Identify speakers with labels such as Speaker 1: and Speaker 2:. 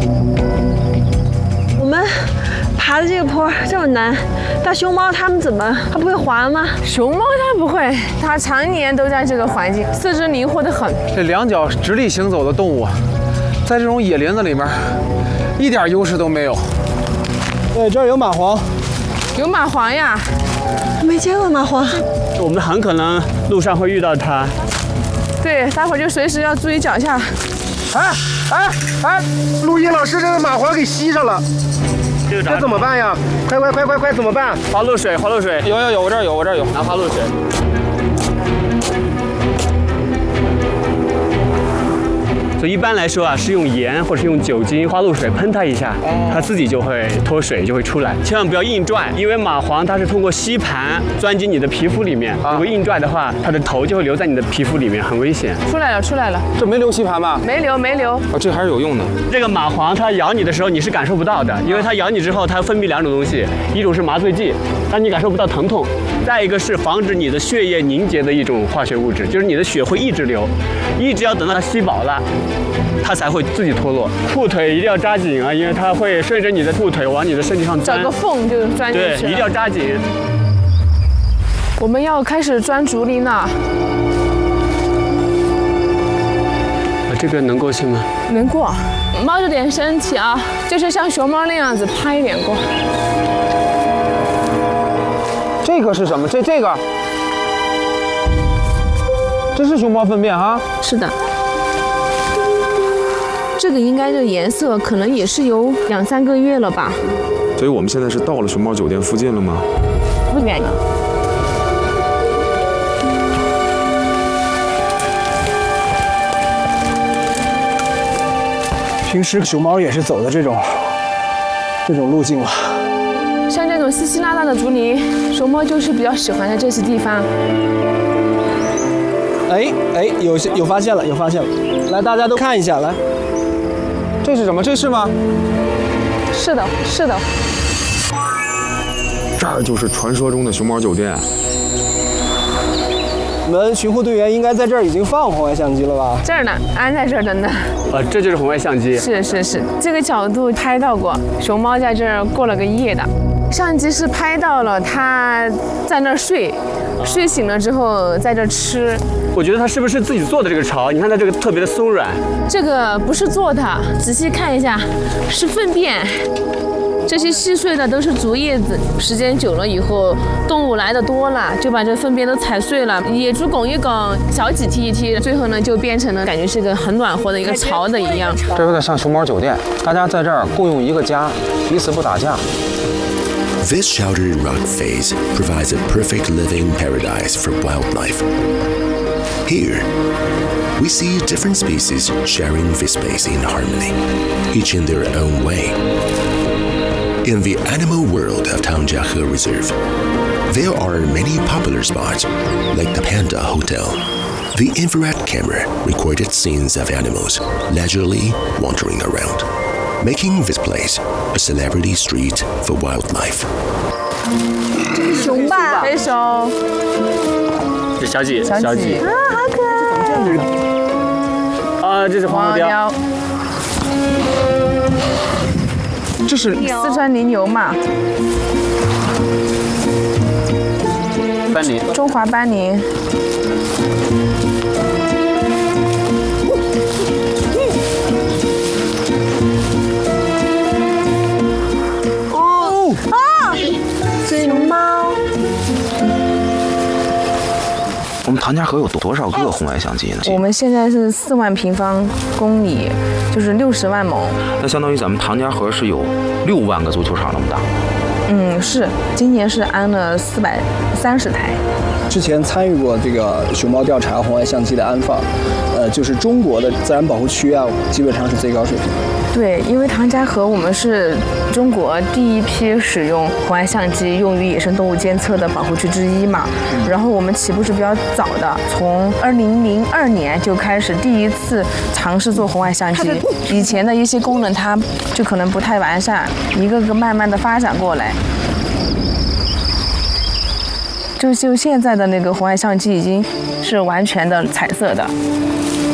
Speaker 1: 我们爬的这个坡这么难，大熊猫它们怎么它不会滑吗？
Speaker 2: 熊猫它不会，它常年都在这个环境，四肢灵活得很。
Speaker 3: 这两脚直立行走的动物，在这种野林子里面，一点优势都没有。
Speaker 4: 对，这儿有蚂蟥。
Speaker 2: 有蚂蟥呀？
Speaker 1: 没见过蚂蟥。
Speaker 5: 我们很可能路上会遇到它。
Speaker 2: 对，待会儿就随时要注意脚下。
Speaker 4: 哎，陆毅老师，这个蚂蟥给吸上了，这怎么办呀？快，怎么办？
Speaker 5: 花露水，
Speaker 3: 有，我这儿有，
Speaker 5: 拿花露水。所以一般来说啊，是用盐或者是用酒精、花露水喷它一下，它自己就会脱水，就会出来。千万不要硬拽，因为蚂蟥它是通过吸盘钻进你的皮肤里面，如果硬拽的话，它的头就会留在你的皮肤里面，很危险。
Speaker 2: 出来了。
Speaker 3: 这没留吸盘吧？
Speaker 2: 没留。
Speaker 3: 哦，这还是有用的。
Speaker 5: 这个蚂蟥它咬你的时候你是感受不到的，因为它咬你之后它分泌两种东西，一种是麻醉剂，让你感受不到疼痛；再一个是防止你的血液凝结的一种化学物质，就是你的血会一直流，一直要等到它吸饱了，它才会自己脱落。裤腿一定要扎紧啊，因为它会顺着你的裤腿往你的身体上钻，
Speaker 2: 找个缝就钻进去了。
Speaker 5: 对，一定要扎紧。
Speaker 2: 我们要开始钻竹林了。
Speaker 5: 这个能过去吗？
Speaker 2: 能过，猫着点身体啊，就是像熊猫那样子趴一点过。
Speaker 3: 这个是什么？这个，这是熊猫粪便哈？
Speaker 2: 是的。这个应该这颜色可能也是有2、3个月了吧。
Speaker 6: 所以我们现在是到了熊猫酒店附近了吗？
Speaker 2: 不远了。
Speaker 4: 平时熊猫也是走的这种路径了。
Speaker 2: 像这种稀稀拉拉的竹林，熊猫就是比较喜欢在这些地方。
Speaker 4: 哎，有发现了，来，大家都看一下，来，
Speaker 3: 这是什么？这是吗？
Speaker 2: 是的。
Speaker 6: 这儿就是传说中的熊猫酒店。
Speaker 4: 我们巡护队员应该在这儿已经放红外相机了吧？
Speaker 2: 这儿呢，安在这儿的呢。
Speaker 5: 这就是红外相机。
Speaker 2: 是，这个角度拍到过熊猫在这儿过了个夜的。相机是拍到了它在那儿睡醒了之后在这儿吃。
Speaker 5: 我觉得它是不是自己做的这个巢？你看它这个特别的松软。
Speaker 2: 这个不是做的，仔细看一下，是粪便。这些细碎的都是竹叶子，时间久了以后，动物来的多了，就把这粪便都踩碎了。野猪拱一拱，小鸡踢一踢，最后呢就变成了感觉是个很暖和的一个巢的一样。
Speaker 3: 这有点像熊猫酒店，大家在这儿共用一个家，彼此不打架。
Speaker 7: This sheltered rock phase provides a perfect living paradise for wildlife. Here, we see different species sharing this space in harmony, each in their own way. In the animal world of Tangjiahe Reserve, there are many popular spots, like the Panda Hotel. The infrared camera recorded scenes of animals leisurely wandering around, making this place a celebrity street for wildlife.
Speaker 1: 这是熊吧？
Speaker 2: 黑熊。
Speaker 5: 这小鸡。
Speaker 1: 啊，好可爱！
Speaker 5: 这是黄喉貂。
Speaker 3: 这是
Speaker 2: 四川羚牛嘛？
Speaker 3: 斑羚。
Speaker 2: 中华斑羚。
Speaker 1: 熊猫。
Speaker 8: 我们唐家河有多少个红外相机呢？
Speaker 2: 我们现在是4万平方公里，就是60万亩。
Speaker 8: 那相当于咱们唐家河是有6万个足球场那么大。
Speaker 2: 是，今年是安了430台。
Speaker 4: 之前参与过这个熊猫调查红外相机的安放，就是中国的自然保护区啊，基本上是最高水平。
Speaker 2: 对，因为唐家河我们是中国第一批使用红外相机用于野生动物监测的保护区之一嘛。然后我们起步是比较早的，从2002年就开始第一次尝试做红外相机。以前的一些功能它就可能不太完善，一个个慢慢的发展过来。就现在的那个红外相机已经是完全的彩色的。